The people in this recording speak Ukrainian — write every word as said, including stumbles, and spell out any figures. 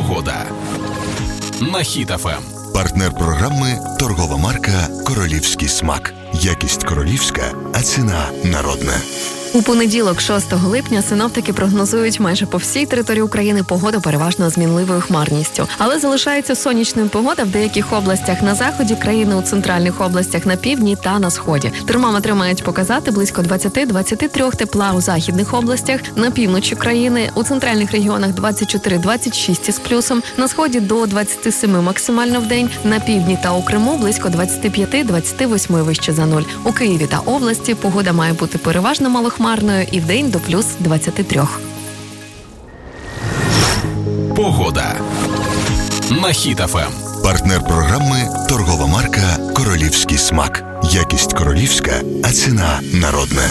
Погода на Хіт еф ем. Партнер програми – торгова марка «Королівський смак». Якість королівська, а ціна народна. У понеділок, шостого липня, синоптики прогнозують майже по всій території України погоду переважно з мінливою хмарністю. Але залишається сонячною погода в деяких областях на заході країни, у центральних областях на півдні та на сході. Термометри мають показати близько двадцять-двадцять три тепла у західних областях, на півночі країни, у центральних регіонах двадцять чотири двадцять шість із плюсом, на сході до двадцять сім максимально в день, на півдні та у Криму близько двадцять п'ять двадцять вісім вище за нуль. У Києві та області погода має бути переважно малохмарною і в день до плюс двадцять три. Погода на Хіт еф ем. Партнер програми – торгова марка «Королівський смак». Якість королівська, а ціна народна.